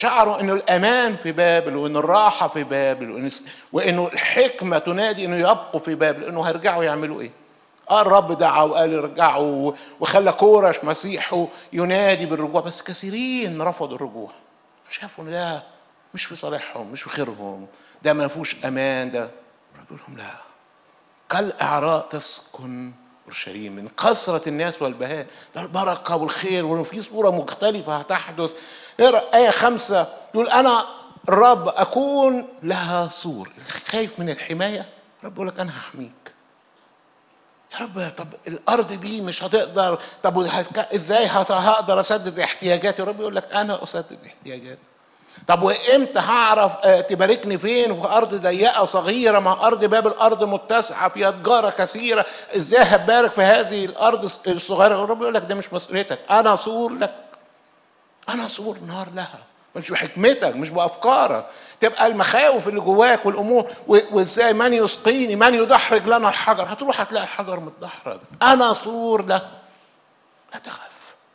شعروا انه الامان في بابل، وان الراحه في بابل، وانه الحكمه تنادي انه يبقوا في بابل، انه هيرجعوا يعملوا ايه؟ الرب دعا وقال يرجعوا، وخلى كورش مسيحه ينادي بالرجوع، بس كثيرين رفضوا الرجوع. شافوا ان ده مش في صالحهم، مش في خيرهم، ده ما فيهوش امان. ده بيقول لهم لا، كالاعراء تسكن اورشليم من كثره الناس والبهاء. ده البركه والخير، وفي صوره مختلفه هتحدث. اقرا ايه 5 يقول انا الرب اكون لها سور. خايف من الحمايه، رب يقول لك انا هحميك. يا رب طب الارض دي مش هتقدر، طب ازاي هقدر اسدد احتياجاتي؟ رب يقول لك انا اسدد احتياجاتي. طب وامتى هعرف تباركني فين؟ في ارض ضيقه صغيره، ما ارض بابل ارض متسعه فيها تجاره كثيره، ازاي هبارك في هذه الارض الصغيره؟ الرب يقول لك ده مش مسؤوليتك، انا سور لك، انا سور نار لها. مش بحكمتك، مش بافكارك، تبقى المخاوف اللي جواك والامور، وازاي من يسقيني، من يدحرج لنا الحجر. هتروح هتلاقي الحجر متدحرج. انا سور له، لا تخاف.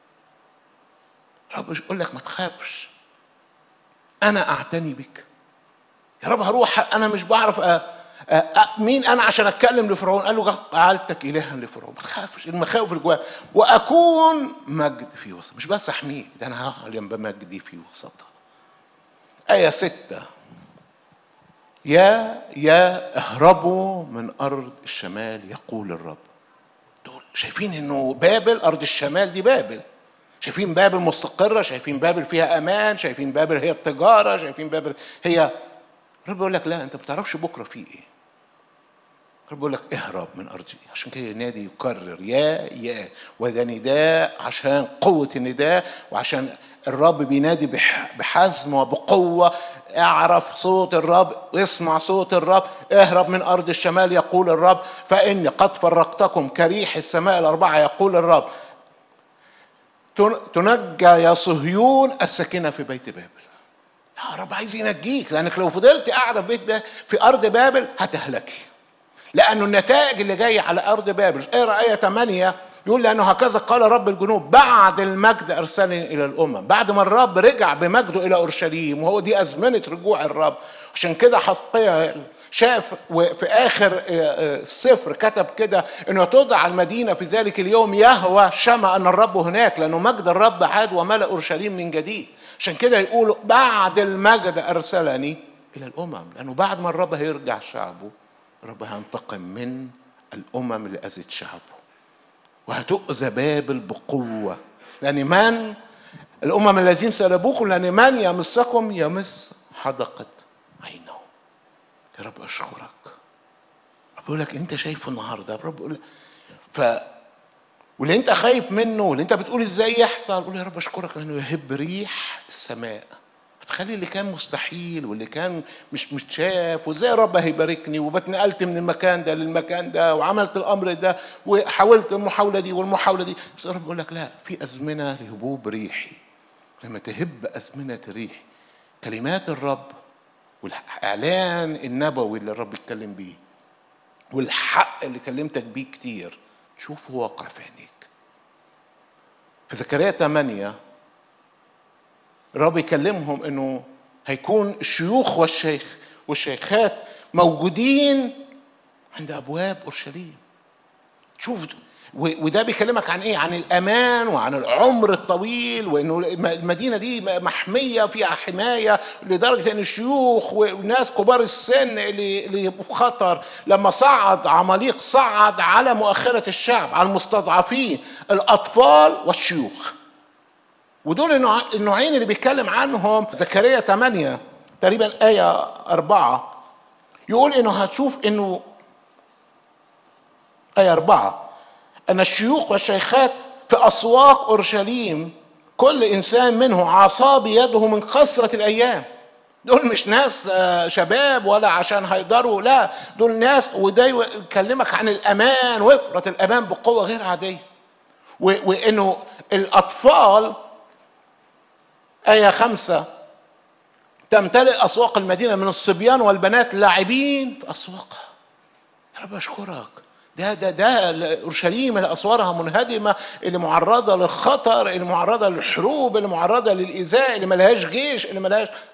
رب يقول لك ما تخافش، انا اعتني بك. يا رب هروح، انا مش بعرف مين انا عشان اتكلم لفرعون. قال له جعلتك الها لفرعون. ما تخافش، المخاوف اللي جواك. واكون مجد في وسط، مش بس احميك، ده انا هعلم بمجدي في وسطها. آية 6 يا اهربوا من أرض الشمال يقول الرب. دول شايفين انه بابل أرض الشمال دي بابل، شايفين بابل مستقرة، شايفين بابل فيها أمان، شايفين بابل هي التجارة، شايفين بابل هي. رب يقول لك لا، أنت ما بتعرفش بكرة في إيه. رب يقول لك اهرب من أرضي. عشان كده ينادي يكرر يا وده نداء عشان قوة النداء، وعشان الرب بينادي بحزم وبقوة. اعرف صوت الرب، اسمع صوت الرب. اهرب من أرض الشمال يقول الرب، فإني قد فرقتكم كريح السماء الأربعة يقول الرب. تنجى يا صهيون الساكنة في بيت بابل. يا رب عايز ينجيك، لأنك لو فضلت قاعدة في أرض بابل هتهلكي، لأنه النتائج اللي جاية على أرض بابل. اقرأ آية 8 يقول لأنه هكذا قال رب الجنود بعد المجد أرسلني إلى الأمم. بعد ما الرب رجع بمجده إلى أورشليم، وهو دي أزمنة رجوع الرب. عشان كده حسقيا شاف وفي آخر السفر كتب كده إنه تدعى المدينة في ذلك اليوم يهوى شمع أن الرب هناك، لأنه مجد الرب عاد وملأ أورشليم من جديد. عشان كده يقولوا بعد المجد أرسلني إلى الأمم، لأنه بعد ما الرب هيرجع شعبه، الرب هينتقم من الأمم اللي أذت شعبه، وهتؤذى بابل بقوة. لأن من الأمم الذين سلبوكم، لأن من يمسكم يمس حدقة عينه. يا رب أشكرك. رب يقول لك أنت شايفه النهاردة. رب يقول لك واللي أنت خايف منه، واللي أنت بتقول إزاي يحصل، قول يا رب أشكرك لأنه يهب ريح السماء، فتخلي اللي كان مستحيل واللي كان مش متشاف، وازاي رب هيباركني، وبتنقلت من المكان ده للمكان ده، وعملت الامر ده، وحاولت المحاوله دي والمحاوله دي. بس رب يقول لك لا، في ازمنه لهبوب ريحي. لما تهب ازمنه ريح، كلمات الرب والاعلان النبوي اللي الرب اتكلم بيه، والحق اللي كلمتك بيه كتير، تشوفه واقع في عينيك. في زكريا 8 الرب يكلمهم انه هيكون الشيوخ والشيخات موجودين عند ابواب اورشليم. شوف، وده بيكلمك عن ايه؟ عن الامان وعن العمر الطويل، وانه المدينه دي محميه فيها حمايه، لدرجه ان الشيوخ والناس كبار السن اللي يبقوا في خطر. لما صعد عماليق صعد على مؤخره الشعب، على المستضعفين، الاطفال والشيوخ. ودول النوعين اللي بيتكلم عنهم زكريا 8 تقريبا آية 4 يقول إنه هتشوف إنه آية 4 أن الشيوخ والشيخات في أسواق أورشليم كل إنسان منه عصا بيده من كثرة الأيام. دول مش ناس شباب ولا عشان هيقدروا، لا، دول ناس. وده يكلمك عن الأمان، وفرة الأمان بقوة غير عادية. وإنه الأطفال آية 5 تمتلئ أسواق المدينة من الصبيان والبنات لاعبين في أسواقها. يا رب أشكرك، ده اورشليم اللي اسوارها منهدمه، اللي معرضه للخطر، اللي معرضه للحروب، اللي معرضه للايذاء، اللي ملهاش جيش، اللي ملهاش